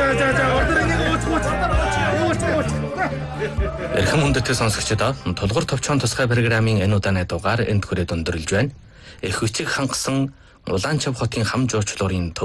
Эрхэм хүндэтгэл сонсогчдоо тулгуур товчхон тусгай программын энэ удааны дугаар энд хүрээд өндөрлж байна. Их хүчийг хангасан Улаанчав хотын хам жуулчлалын